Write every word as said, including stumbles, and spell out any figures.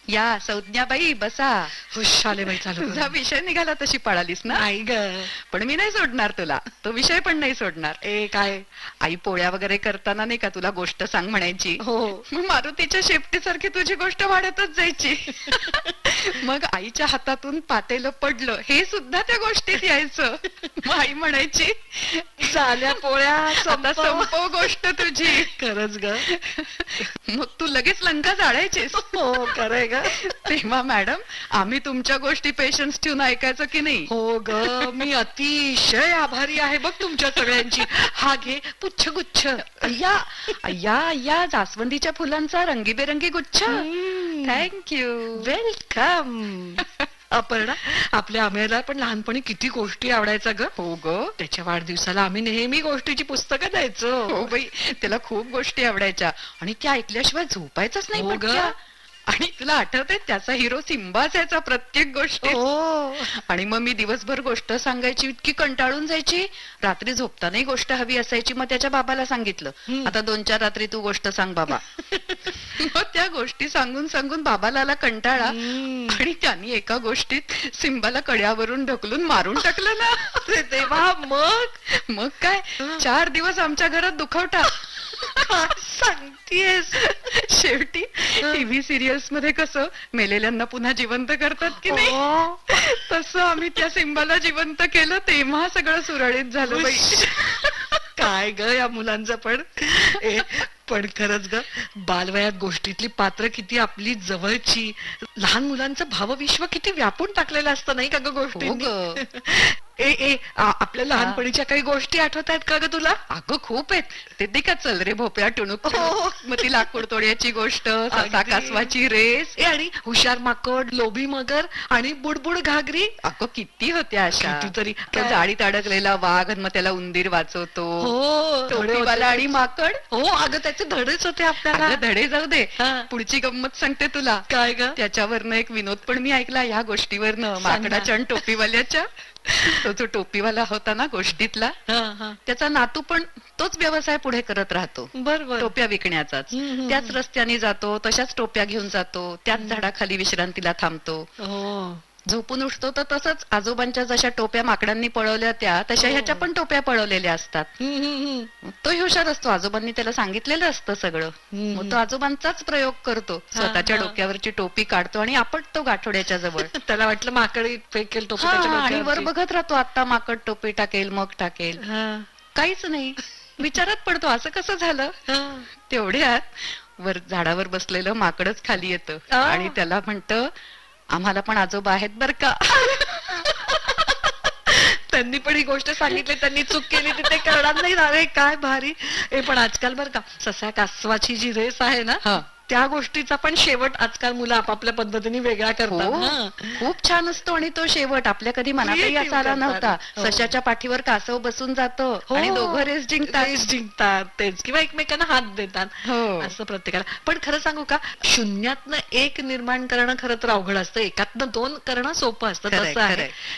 या संज्ञाबाई बसा. हुश आले बाई चालू तुझा विषय निघाला तशी पळालीस ना. नाही ग, पण मी नाही सोडणार तुला, तो विषय पण नाही सोडणार. ए काय? आई पोळ्या वगैरे करताना नाही का तुला गोष्ट सांग म्हणायची. हो. मग मारुतीच्या शेपटीसारखी तुझी गोष्ट वाढतच जायची. मग आईच्या हातातून पातेलं पडलं हे सुद्धा त्या गोष्टीत यायचं. मग आई म्हणायची झाल्या पोळ्या, आता संपव गोष्ट तुझी. खरंच ग. मग तू लगेच लंका जाळायचीस. हो खरंय ग. तेव्हा मॅडम आम्ही तुमच्या गोष्टी पेशन्स ठेवून ऐकायचं की नाही. हो ग, मी अतिशय आभारी आहे बघ तुमच्या सगळ्यांची. हा घे पुच्छ गुच्छ. अय्या अय्या अय्या जास्वंदीच्या फुलांचा रंगीबेरंगी गुच्छ. थँक्यू. वेलकम. अपर्णा, आपल्या आम्हाला पण लहानपणी किती गोष्टी आवडायच्या ग. हो ग. त्याच्या वाढदिवसाला आम्ही नेहमी गोष्टीची पुस्तकं द्यायचो. हो बाई, त्याला खूप गोष्टी आवडायच्या आणि त्या ऐकल्याशिवाय झोपायचंच नाही. हो ग. पटक्या. आणि तुला आठवतंय त्याचा हिरो सिम्बा असायचा प्रत्येक गोष्टी. हो. आणि मग मी दिवसभर गोष्ट सांगायची, इतकी कंटाळून जायची. रात्री झोपतानाही गोष्ट हवी असायची. मग त्याच्या बाबाला सांगितलं, आता दोन चार रात्री तू गोष्ट सांग बाबा. मग त्या गोष्टी सांगून सांगून बाबाला आला कंटाळा आणि त्यांनी एका गोष्टीत सिम्बाला कड्यावरून ढकलून मारून टाकलं ना. तेव्हा मग मग काय चार दिवस आमच्या घरात दुखवटा. सांगतेस. शेवटी टीव्ही सिरियल्स मध्ये कसं मेलेल्यांना पुन्हा जिवंत करतात की नाही, तसं आम्ही त्या सिम्बाला जिवंत केलं. तेव्हा सगळं सुरळीत झालं बाई. काय ग या मुलांचं पण. ए, पण खरंच ग, बालवयात गोष्टीतली पात्र किती आपली जवळची. लहान मुलांचं भावविश्व किती व्यापून टाकलेलं असतं नाही का ग गोष्टी. ए ए आपल्या लहानपणीच्या काही गोष्टी आठवत आहेत का ग तुला? अगं खूप आहेत. ते ते का चल रे भोपळा टुणूक. मग ती लाकूड तोड्याची गोष्ट, ससा कासवाची रेस, ए आणि हुशार माकड, लोभी मगर आणि बुडबुड घागरी. अगं किती होत्या अशा. कितीतरी. जाळीत अडकलेला वाघ आणि मग त्याला उंदीर वाचवतो. हो. टोपीवाला आणि माकड. हो अगं त्याचे धडेच होते आपल्याला. धडे जाऊ दे, पुढची गंमत सांगते तुला. काय ग? त्याच्यावरनं एक विनोद पण मी ऐकला ह्या गोष्टीवरनं, माकडाच्या आणि टोपीवाल्याच्या. तो जो टोपीवाला होता ना गोष्टीतला, त्याचा नातू पण तोच व्यवसाय पुढे करत राहतो. बरोबर. टोप्या विकण्याचाच. त्याच रस्त्याने जातो, तशाच टोप्या घेऊन जातो, त्याच झाडाखाली विश्रांतीला थांबतो. झोपून उठतो तर तसंच आजोबांच्या जशा टोप्या माकडांनी पळवल्या त्या तशा ह्याच्या पण टोप्या पळवलेल्या असतात. तो हुशार असतो, आजोबांनी त्याला सांगितलेलं असतं सगळं. मग तो आजोबांचाच प्रयोग करतो. स्वतःच्या डोक्यावरची टोपी काढतो आणि आपटतो गाठोड्याच्या जवळ. त्याला वाटलं माकड फेकेल टोपी आणि वर बघत राहतो, आता माकड टोपी टाकेल मग टाकेल. काहीच नाही. विचारात पडतो असं कसं झालं. तेवढ्यात वर झाडावर बसलेलं माकडच खाली येतं आणि त्याला म्हणतं, आम्हाला पण आजोबा आहेत बर का. त्यांनी पण ही गोष्ट सांगितली, त्यांनी चूक केली तिथे करणार नाही. अरे काय भारी. ए पण आजकाल बर का ससा कासवाची जी रेस आहे ना, त्या गोष्टीचा पण शेवट आजकाल मुलं आपापल्या पद्धतीने वेगळा करतात. खूप छान असतो आणि तो शेवट आपल्या कधी मनातही असा आला नव्हता. सशाच्या पाठीवर कासव बसून जातो आणि दोघं रेस जिंकतात. रेस जिंकतात तेच, किंवा एकमेकांना हात देतात असं प्रत्येकाला. पण खरं सांगू का, शून्यातनं एक निर्माण करणं खरं तर अवघड असतं, एकातनं दोन करणं सोपं असतं. तसं आहे.